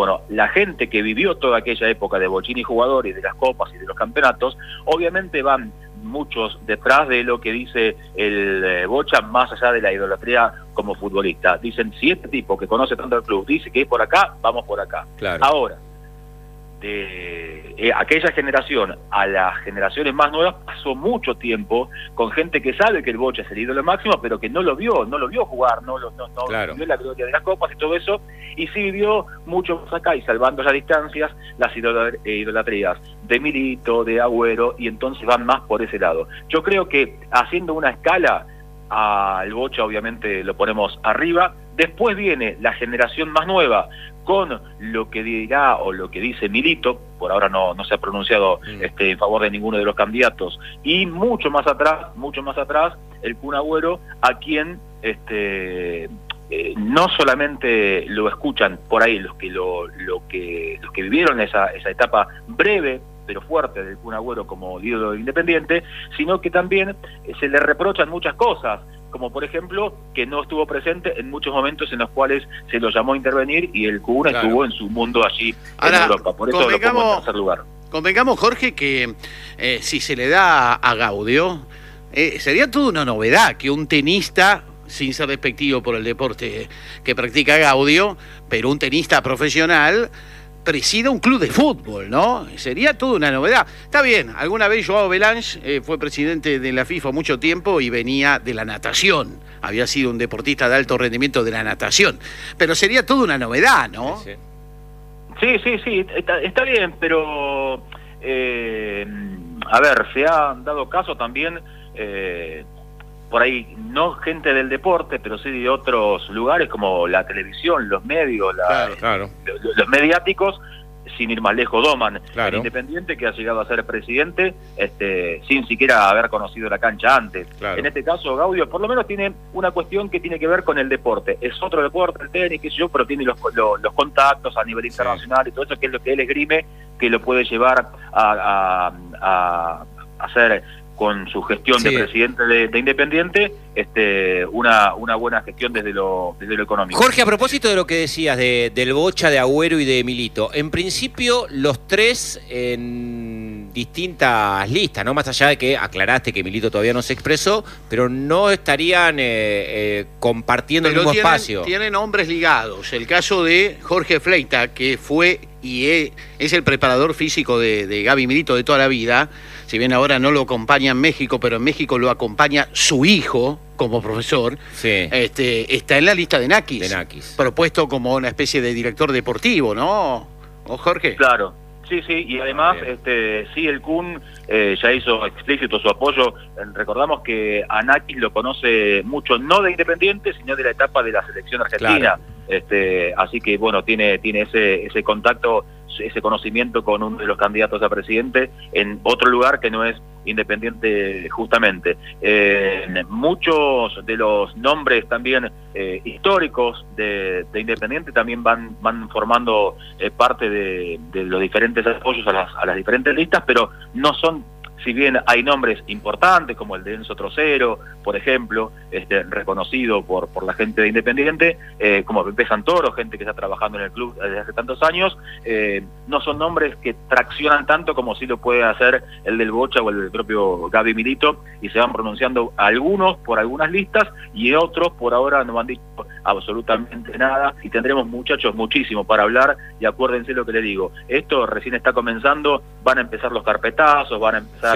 Bueno, la gente que vivió toda aquella época de Bocini jugador y de las copas y de los campeonatos, obviamente van muchos detrás de lo que dice el Bocha, más allá de la idolatría como futbolista. Dicen, si este tipo que conoce tanto el club dice que es por acá, vamos por acá. Claro. Ahora, de aquella generación a las generaciones más nuevas pasó mucho tiempo con gente que sabe que el Bocha es el ídolo máximo, pero que no lo vio jugar, no claro. vio la gloria de las copas y todo eso, y sí vivió mucho más acá, y salvando las distancias, las idolatrías de Milito, de Agüero, y entonces van más por ese lado. Yo creo que haciendo una escala, al Bocha obviamente lo ponemos arriba, después viene la generación más nueva, con lo que dirá o lo que dice Milito, por ahora no se ha pronunciado en favor de ninguno de los candidatos, y mucho más atrás, el Kun Agüero, a quien no solamente lo escuchan por ahí los que vivieron esa etapa breve pero fuerte del Kun Agüero como ídolo Independiente, sino que también se le reprochan muchas cosas, como por ejemplo que no estuvo presente en muchos momentos en los cuales se lo llamó a intervenir y el Kun estuvo en su mundo allí en Europa, por eso lo pongo en tercer lugar. Convengamos, Jorge, que si se le da a Gaudio, sería toda una novedad que un tenista, sin ser despectivo por el deporte que practica Gaudio, pero un tenista profesional presida un club de fútbol, ¿no? Sería toda una novedad. Está bien, alguna vez Joao Belange fue presidente de la FIFA mucho tiempo y venía de la natación. Había sido un deportista de alto rendimiento de la natación. Pero sería toda una novedad, ¿no? Sí, está bien, pero a ver, se ha dado caso también por ahí, no gente del deporte, pero sí de otros lugares como la televisión, los medios, los mediáticos, sin ir más lejos, Doman, el Independiente, que ha llegado a ser presidente sin siquiera haber conocido la cancha antes. En este caso, Gaudio por lo menos tiene una cuestión que tiene que ver con el deporte. Es otro deporte, el tenis, qué sé yo, pero tiene los contactos a nivel internacional y todo eso, que es lo que él esgrime, que lo puede llevar a hacer con su gestión de presidente de Independiente, una buena gestión desde lo económico. Jorge, a propósito de lo que decías del Bocha, de Agüero y de Milito, en principio los tres en distintas listas, ¿no? Más allá de que aclaraste que Milito todavía no se expresó, pero no estarían compartiendo el mismo espacio. Tienen hombres ligados. El caso de Jorge Fleita, que fue y es el preparador físico de Gaby Milito de toda la vida. Si bien ahora no lo acompaña en México, pero en México lo acompaña su hijo como profesor, está en la lista de Nakis, propuesto como una especie de director deportivo, ¿no? ¿O Jorge? Claro, sí, y además, sí, el Kun ya hizo explícito su apoyo. Recordamos que a Nakis lo conoce mucho, no de Independiente, sino de la etapa de la selección argentina. Así que, bueno, tiene ese contacto, ese conocimiento con uno de los candidatos a presidente en otro lugar que no es Independiente justamente. Muchos de los nombres también históricos de Independiente también van formando parte de los diferentes apoyos a las diferentes listas, pero no son, si bien hay nombres importantes como el de Enzo Trocero, por ejemplo, reconocido por la gente de Independiente, como Pepe Santoro, gente que está trabajando en el club desde hace tantos años, no son nombres que traccionan tanto como sí lo puede hacer el del Bocha o el del propio Gaby Milito, y se van pronunciando algunos por algunas listas y otros por ahora no han dicho absolutamente nada, y tendremos, muchachos, muchísimo para hablar, y acuérdense lo que les digo, esto recién está comenzando, van a empezar los carpetazos, van a empezar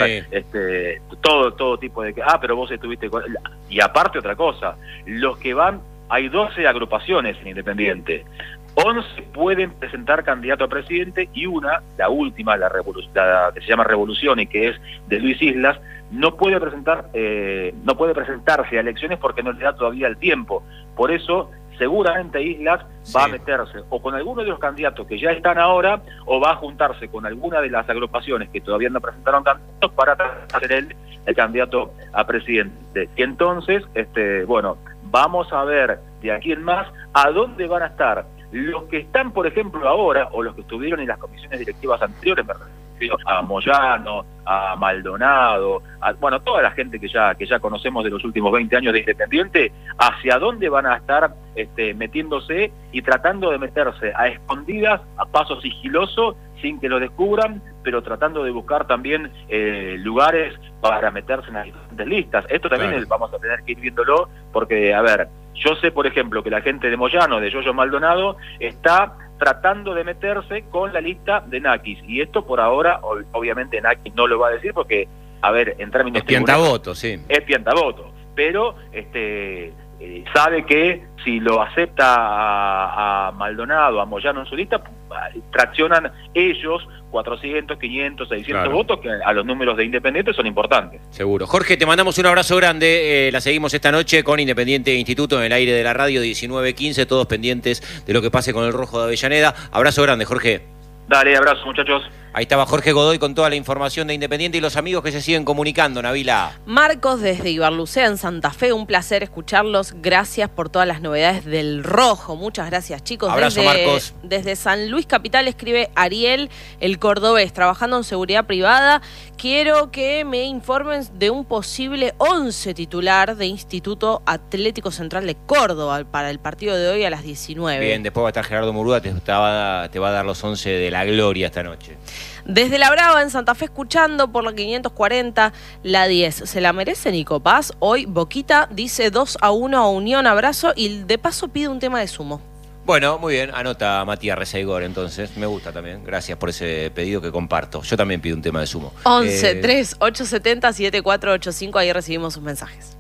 todo tipo de pero vos estuviste con... Y aparte otra cosa, los que van, hay 12 agrupaciones en Independiente, 11 pueden presentar candidato a presidente, y la última, la que se llama Revolución y que es de Luis Islas, no puede presentarse a elecciones porque no le da todavía el tiempo. Por eso seguramente Islas va a meterse o con alguno de los candidatos que ya están ahora, o va a juntarse con alguna de las agrupaciones que todavía no presentaron candidatos para hacer el candidato a presidente. Y entonces, bueno, vamos a ver de aquí en más a dónde van a estar los que están, por ejemplo, ahora, o los que estuvieron en las comisiones directivas anteriores, a Moyano, a Maldonado, bueno, toda la gente que ya conocemos de los últimos 20 años de Independiente, hacia dónde van a estar metiéndose y tratando de meterse a escondidas, a paso sigiloso, sin que lo descubran, pero tratando de buscar también lugares para meterse en las diferentes listas. Esto también vamos a tener que ir viéndolo, porque, a ver, yo sé, por ejemplo, que la gente de Moyano, de Yoyo Maldonado, está tratando de meterse con la lista de Nakis, y esto por ahora, obviamente Nakis no lo va a decir porque, a ver, en términos... Es piantavoto, sí. Es piantavoto, pero sabe que si lo acepta a Maldonado, a Moyano en su lista, traccionan ellos 400, 500, 600 votos, que a los números de Independiente son importantes. Seguro. Jorge, te mandamos un abrazo grande. La seguimos esta noche con Independiente Instituto en el aire de la radio, 19:15, todos pendientes de lo que pase con el Rojo de Avellaneda. Abrazo grande, Jorge. Dale, abrazo, muchachos. Ahí estaba Jorge Godoy con toda la información de Independiente y los amigos que se siguen comunicando, Nabila. Marcos desde Ibarlucea, en Santa Fe, un placer escucharlos. Gracias por todas las novedades del Rojo. Muchas gracias, chicos. Abrazo, Marcos. Desde San Luis Capital escribe Ariel, el cordobés, trabajando en seguridad privada. Quiero que me informen de un posible 11 titular de Instituto Atlético Central de Córdoba para el partido de hoy a las 19. Bien, después va a estar Gerardo Murúa, te va a dar los 11 de la gloria esta noche. Desde La Brava, en Santa Fe, escuchando por la 540, la 10. ¿Se la merece Nico Paz? Hoy Boquita dice 2-1 a Unión, abrazo, y de paso pide un tema de sumo. Bueno, muy bien, anota Matías Rezaigor, entonces, me gusta también, gracias por ese pedido que comparto. Yo también pido un tema de sumo. 11 3 870 7485, ahí recibimos sus mensajes.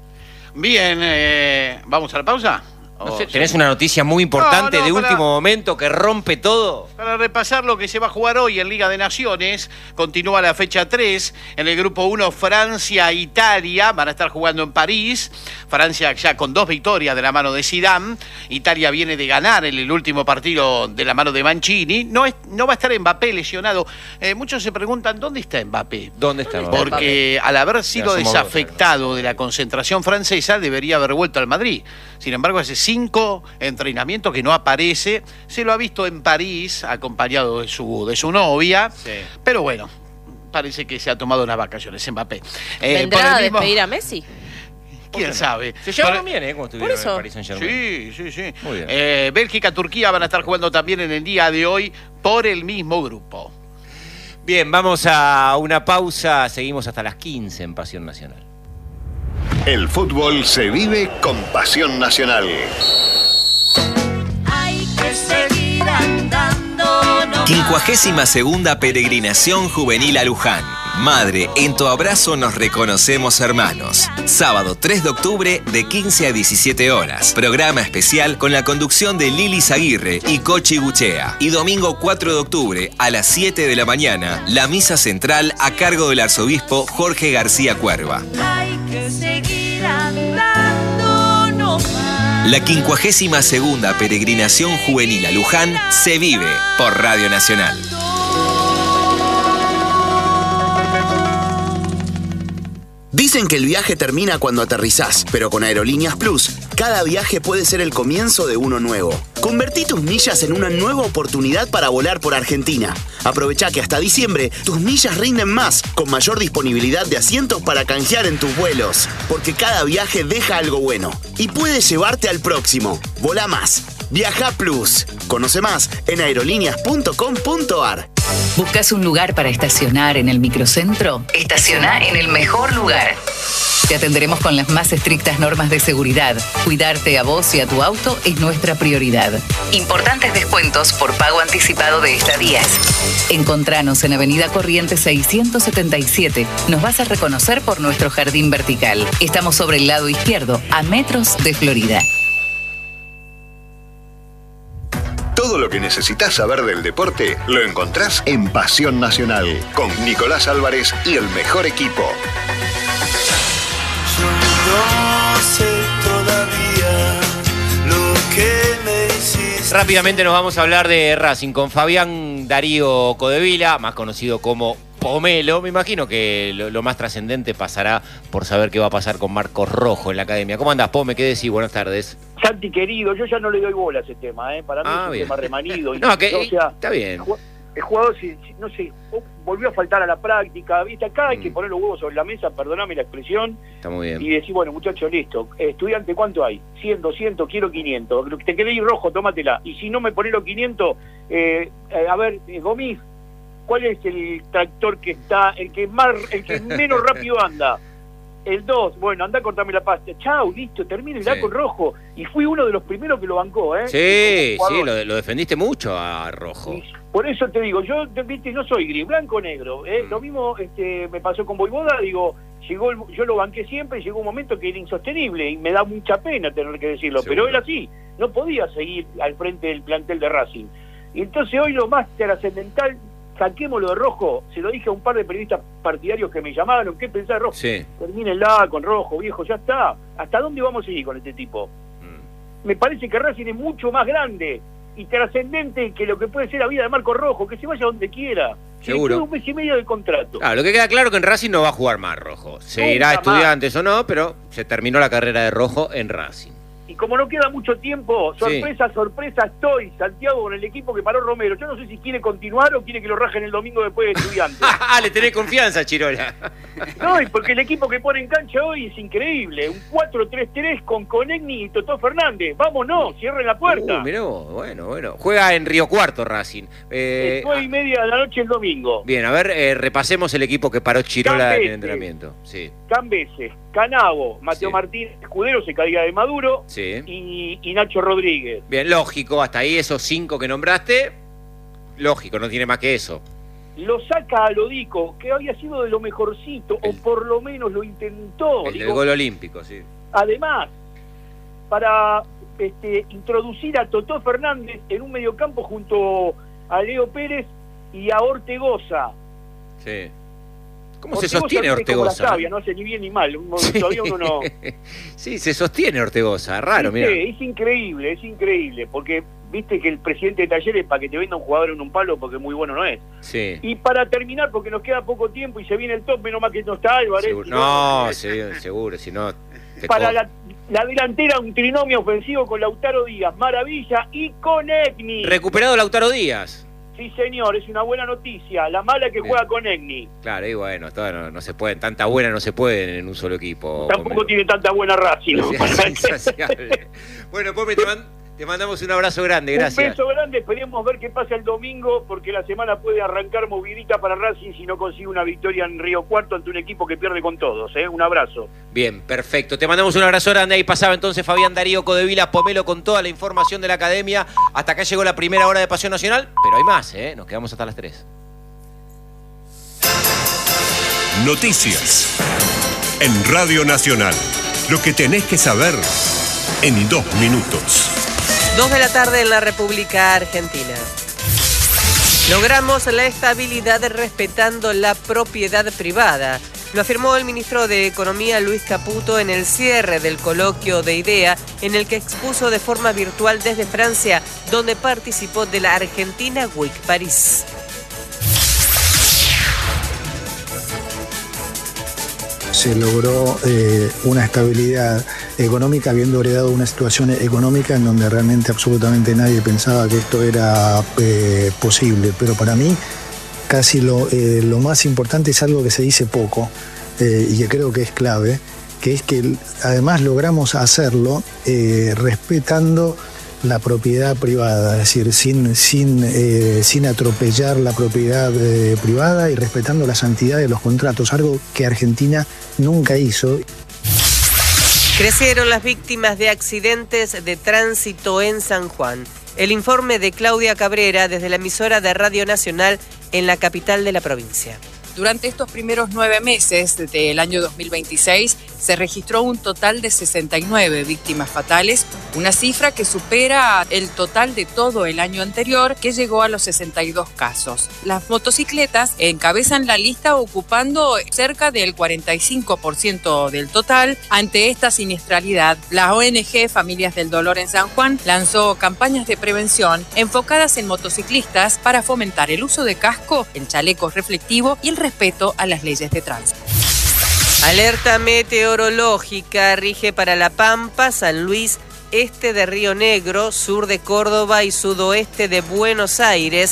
Bien, ¿vamos a la pausa? No sé, ¿tenés una noticia muy importante de último momento que rompe todo? Para repasar lo que se va a jugar hoy en Liga de Naciones, continúa la fecha 3. En el grupo 1, Francia e Italia van a estar jugando en París. Francia ya con 2 victorias de la mano de Zidane. Italia viene de ganar en el último partido de la mano de Mancini. No va a estar Mbappé lesionado. Muchos se preguntan, ¿dónde está Mbappé? ¿Dónde está Mbappé? Porque al haber sido desafectado de la concentración francesa, debería haber vuelto al Madrid. Sin embargo, hace 5 entrenamientos que no aparece. Se lo ha visto en París, acompañado de su novia. Sí. Pero bueno, parece que se ha tomado unas vacaciones Mbappé. ¿Vendrá a despedir a Messi? ¿Quién sabe? Se llevaron bien, como estuvieron en París Saint-Germain. Sí. Muy bien. Bélgica, Turquía van a estar jugando también en el día de hoy por el mismo grupo. Bien, vamos a una pausa. Seguimos hasta las 15 en Pasión Nacional. El fútbol se vive con Pasión Nacional. Hay que seguir andando. 52ª peregrinación juvenil a Luján. Madre, en tu abrazo nos reconocemos hermanos. Sábado 3 de octubre de 15 a 17 horas. Programa especial con la conducción de Lilis Aguirre y Cochi Guchea. Y domingo 4 de octubre a las 7 de la mañana, la misa central a cargo del arzobispo Jorge García Cuerva. Hay que seguir andando nomás. La 52ª peregrinación juvenil a Luján se vive por Radio Nacional. Dicen que el viaje termina cuando aterrizás, pero con Aerolíneas Plus, cada viaje puede ser el comienzo de uno nuevo. Convertí tus millas en una nueva oportunidad para volar por Argentina. Aprovecha que hasta diciembre tus millas rinden más, con mayor disponibilidad de asientos para canjear en tus vuelos. Porque cada viaje deja algo bueno y puede llevarte al próximo. Volá más. Viaja Plus. Conoce más en aerolíneas.com.ar. ¿Buscas un lugar para estacionar en el microcentro? Estaciona en el mejor lugar. Te atenderemos con las más estrictas normas de seguridad. Cuidarte a vos y a tu auto es nuestra prioridad. Importantes descuentos por pago anticipado de estadías. Encontranos en Avenida Corrientes 677. Nos vas a reconocer por nuestro jardín vertical. Estamos sobre el lado izquierdo, a metros de Florida. Todo lo que necesitas saber del deporte lo encontrás en Pasión Nacional, con Nicolás Álvarez y el mejor equipo. Yo no sé todavía lo que me hiciste. Rápidamente nos vamos a hablar de Racing con Fabián Darío Codevila, más conocido como Pomelo. Me imagino que lo más trascendente pasará por saber qué va a pasar con Marcos Rojo en la academia. ¿Cómo andás, Pome? ¿Qué decís? Buenas tardes. Santi querido, yo ya no le doy bola a ese tema, para mí es un tema remanido. No, que, o sea, está bien. el jugador, no sé, volvió a faltar a la práctica, ¿viste? Acá hay que poner los huevos sobre la mesa, perdóname la expresión. Está muy bien. Y decir, bueno, muchachos, listo. Estudiante, ¿cuánto hay? 100, 200, quiero 500. Te quedé ir rojo, tómatela. Y si no me pones los 500, a ver, Gomis, ¿cuál es el tractor que está, el que menos rápido anda? El 2, bueno, anda a cortarme la pasta. Chau, listo, termina el con Rojo. Y fui uno de los primeros que lo bancó, ¿eh? Sí, lo defendiste mucho a Rojo. Y por eso te digo, yo viste, no soy gris, blanco negro. Lo mismo me pasó con Voivoda, digo, yo lo banqué siempre y llegó un momento que era insostenible y me da mucha pena tener que decirlo. Seguro. Pero él así, no podía seguir al frente del plantel de Racing. Y entonces hoy lo más trascendental, saquémoslo de Rojo, se lo dije a un par de periodistas partidarios que me llamaron, ¿qué pensás, Rojo? Sí. Termínenla con Rojo, viejo, ya está. ¿Hasta dónde vamos a seguir con este tipo? Me parece que Racing es mucho más grande y trascendente que lo que puede ser la vida de Marco Rojo, que se vaya donde quiera. Seguro. Le queda un mes y medio de contrato. Lo que queda claro es que en Racing no va a jugar más Rojo. Se irá a Estudiantes o no, pero se terminó la carrera de Rojo en Racing. Y como no queda mucho tiempo, sorpresa estoy, Santiago, con el equipo que paró Romero. Yo no sé si quiere continuar o quiere que lo rajen el domingo después de Estudiantes. Le tenés confianza, Chirola. No, y porque el equipo que pone en cancha hoy es increíble. Un 4-3-3 con Conegni y Totó Fernández. Vámonos, cierren la puerta. Mirá vos, bueno. Juega en Río Cuarto Racing. 9:30 de la noche el domingo. Bien, a ver, repasemos el equipo que paró Chirola en el entrenamiento. Sí. Cambeses, Canavo, Mateo Martínez, Escudero, se caía de Maduro, y Nacho Rodríguez. Bien, lógico, hasta ahí esos 5 que nombraste, lógico, no tiene más que eso. Lo saca a Lodico, que había sido de lo mejorcito, o por lo menos lo intentó. El del gol olímpico, sí. Además, para introducir a Totó Fernández en un mediocampo junto a Leo Pérez y a Ortegoza. Sí. ¿Cómo se sostiene Ortegoza? Sabia, no hace ni bien ni mal, todavía uno no... Sí, se sostiene Ortegoza, raro, mira. Es increíble, porque viste que el presidente de Talleres para que te venda un jugador en un palo porque muy bueno no es. Sí. Y para terminar, porque nos queda poco tiempo y se viene el top, menos mal que no está Álvarez. Seguro, si no... Para la delantera, un trinomio ofensivo con Lautaro Díaz, Maravilla y Conegni. Recuperado Lautaro Díaz. Sí, señor, es una buena noticia. La mala que juega con Egni. Claro, y bueno, no se puede, tanta buena no se puede en un solo equipo. Tampoco tiene tanta buena Racing, ¿no? Bueno, Pobre, te mandamos un abrazo grande, gracias. Un beso grande, esperemos ver qué pasa el domingo, porque la semana puede arrancar movidita para Racing si no consigue una victoria en Río Cuarto ante un equipo que pierde con todos, ¿eh? Un abrazo. Bien, perfecto. Te mandamos un abrazo grande. Ahí pasaba entonces Fabián Darío Codevila Pomelo con toda la información de la academia. Hasta acá llegó la primera hora de Pasión Nacional, pero hay más, ¿eh? Nos quedamos hasta las 3. Noticias en Radio Nacional. Lo que tenés que saber en 2 minutos. 2 de la tarde en la República Argentina. Logramos la estabilidad respetando la propiedad privada. Lo afirmó el ministro de Economía Luis Caputo en el cierre del coloquio de IDEA, en el que expuso de forma virtual desde Francia, donde participó de la Argentina Week París. Se logró una estabilidad económica, habiendo heredado una situación económica en donde realmente absolutamente nadie pensaba que esto era posible. Pero para mí casi lo más importante es algo que se dice poco y que creo que es clave, que es que además logramos hacerlo respetando la propiedad privada, es decir, sin atropellar la propiedad privada y respetando la santidad de los contratos, algo que Argentina nunca hizo. Crecieron las víctimas de accidentes de tránsito en San Juan. El informe de Claudia Cabrera desde la emisora de Radio Nacional en la capital de la provincia. Durante estos primeros 9 meses del año 2026 se registró un total de 69 víctimas fatales, una cifra que supera el total de todo el año anterior, que llegó a los 62 casos. Las motocicletas encabezan la lista ocupando cerca del 45% del total. Ante esta siniestralidad, la ONG Familias del Dolor en San Juan lanzó campañas de prevención enfocadas en motociclistas para fomentar el uso de casco, el chaleco reflectivo y el respeto a las leyes de tránsito. Alerta meteorológica rige para La Pampa, San Luis, este de Río Negro, sur de Córdoba y sudoeste de Buenos Aires,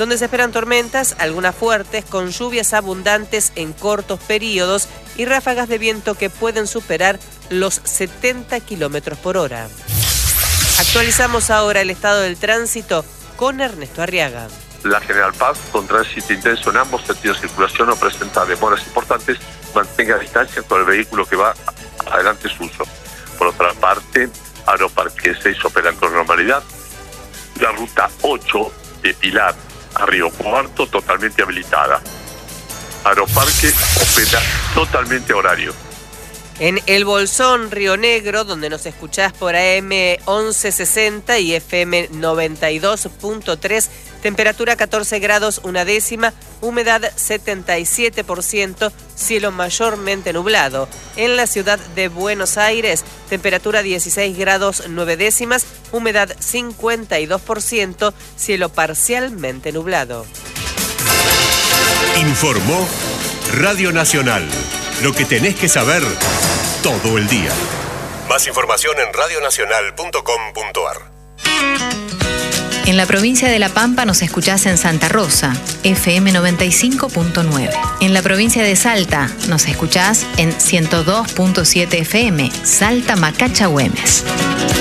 donde se esperan tormentas, algunas fuertes, con lluvias abundantes en cortos periodos y ráfagas de viento que pueden superar los 70 kilómetros por hora. Actualizamos ahora el estado del tránsito con Ernesto Arriaga. La General Paz, con tránsito intenso en ambos sentidos de circulación, no presenta demoras importantes, mantenga distancia con el vehículo que va adelante suyo. Por otra parte, Aeroparque 6 operan con normalidad. La ruta 8 de Pilar a Río Cuarto totalmente habilitada. Aeroparque opera totalmente a horario. En El Bolsón, Río Negro, donde nos escuchás por AM 1160 y FM 92.3, temperatura 14 grados una décima, humedad 77%, cielo mayormente nublado. En la ciudad de Buenos Aires, temperatura 16 grados 9 décimas, humedad 52%, cielo parcialmente nublado. Informó Radio Nacional. Lo que tenés que saber todo el día. Más información en radionacional.com.ar. En la provincia de La Pampa nos escuchás en Santa Rosa, FM 95.9. En la provincia de Salta nos escuchás en 102.7 FM, Salta Macacha Güemes.